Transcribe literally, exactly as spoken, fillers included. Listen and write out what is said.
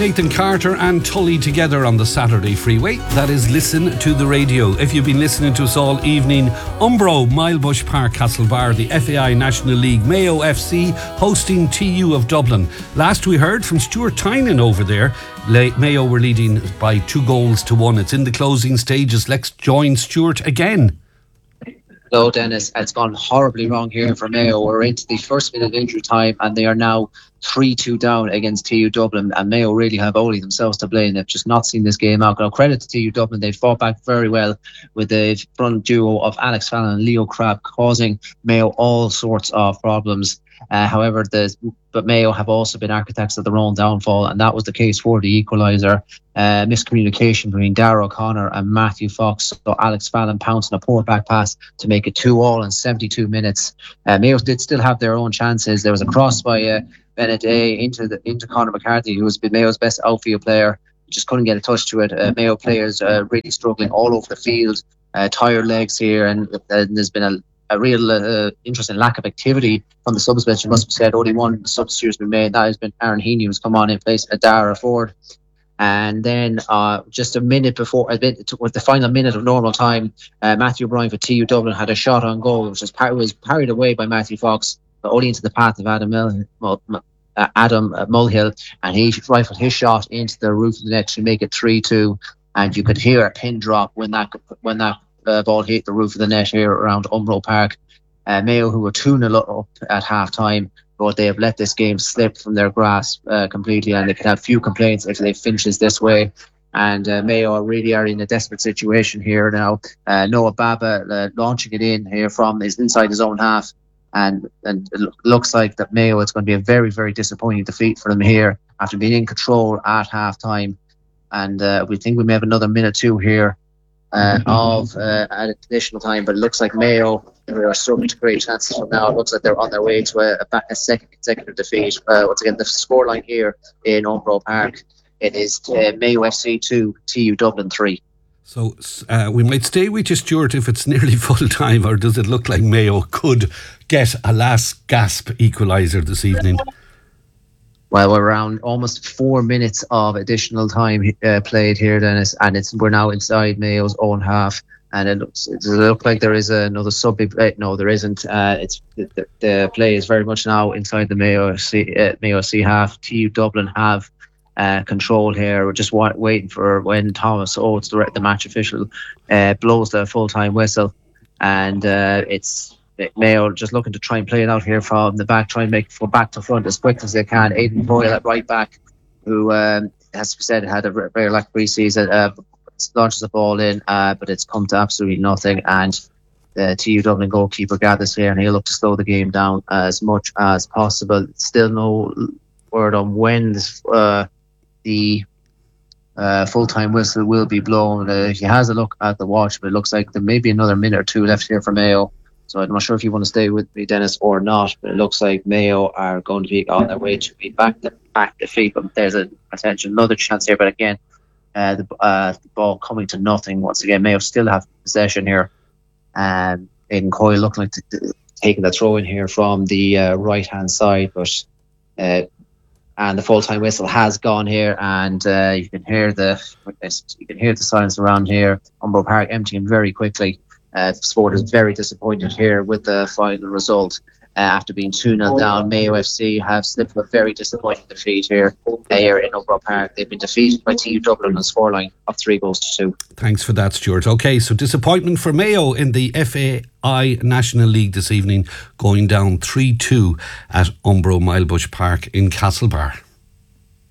Nathan Carter and Tully together on the Saturday Freeway. That is Listen to the Radio. If you've been listening to us all evening, Umbro, Milebush Park, Castlebar, the F A I National League, Mayo F C hosting T U of Dublin. Last we heard from Stuart Tynan over there. Mayo were leading by two goals to one. It's in the closing stages. Let's join Stuart again. Hello, Dennis. It's gone horribly wrong here for Mayo. We're into the first minute of injury time and they are now three two down against T U Dublin, and Mayo really have only themselves to blame. They've just not seen this game out. Now, credit to T U Dublin, they fought back very well with the front duo of Alex Fallon and Leo Crabb causing Mayo all sorts of problems. Uh, however, the but Mayo have also been architects of their own downfall, and that was the case for the equaliser. Uh, miscommunication between Darragh O'Connor and Matthew Fox. So Alex Fallon pouncing a poor back pass to make it two all in seventy-two minutes. Uh, Mayo did still have their own chances. There was a cross by uh, Bennett A into the into Conor McCarthy, who has been Mayo's best outfield player. Just couldn't get a touch to it. Uh, Mayo players uh, really struggling all over the field. Uh, tired legs here, and uh, there's been a a real uh, interesting lack of activity from the subs bench. It must be said, only one substitute has been made. That has been Aaron Heaney, who's come on in place of Dara Ford. And then uh, just a minute before, a bit, with the final minute of normal time, uh, Matthew O'Brien for T U Dublin had a shot on goal, which was, par- was parried away by Matthew Fox, but only into the path of Adam Mel- Mul- uh, Adam uh, Mulhill, and he rifled his shot into the roof of the net to make it three two. And you could hear a pin drop when that when that Uh, ball hit the roof of the net here around Umbro Park. Uh, Mayo, who were two nil up at half time, but they have let this game slip from their grasp uh, completely, and they could have few complaints if they finish this way. And uh, Mayo really are in a desperate situation here now. Uh, Noah Baba uh, launching it in here from his inside his own half, and and it lo- looks like that Mayo, it's going to be a very very disappointing defeat for them here after being in control at half time. And uh, we think we may have another minute two here Uh, of uh, additional time, but it looks like Mayo are struggling to create chances from now. It looks like they're on their way to a, a, back, a second consecutive defeat. Uh, once again, the scoreline here in Umbro Park, it is uh, Mayo F C two, T U Dublin three. So uh, we might stay with you, Stuart, if it's nearly full time, or does it look like Mayo could get a last gasp equaliser this evening? Well, we're around almost four minutes of additional time uh, played here, Dennis, and it's we're now inside Mayo's own half, and it looks it looks like there is another sub. Uh, no, there isn't. Uh, it's the, the play is very much now inside the Mayo F C uh, Mayo F C half. T U Dublin have uh, control here. We're just wa- waiting for when Thomas Oates, the, the match official, uh, blows the full time whistle, and uh, it's. Mayo just looking to try and play it out here from the back, try and make for back to front as quick as they can. Aidan Boyle at right back, who um, as we said had a very lack pre-season, uh, launches the ball in, uh, but it's come to absolutely nothing. And the T U Dublin goalkeeper gathers here, and he'll look to slow the game down as much as possible. Still no word on when this, uh, the uh, full-time whistle will be blown. Uh, he has a look at the watch, but it looks like there may be another minute or two left here for Mayo. So I'm not sure if you want to stay with me, Dennis, or not, but it looks like Mayo are going to be on their way to be back to back defeat. But there's a potential another chance here. But again, uh, the, uh, the ball coming to nothing. Once again, Mayo still have possession here. And Aidan Coyle looking like t- t- taking the throw in here from the uh, right hand side, but uh, and the full time whistle has gone here, and uh, you can hear the you can hear the silence around here. Umbro Park emptying very quickly. Uh, Sport is very disappointed here with the final result. Uh, after being two nil down, Mayo F C have slipped a very disappointing defeat here, uh, here in Umbro Park. They've been defeated by T U Dublin on a scoreline of three goals to two. Thanks for that, Stuart. OK, so disappointment for Mayo in the F A I National League this evening, going down three two at Umbro Milebush Park in Castlebar.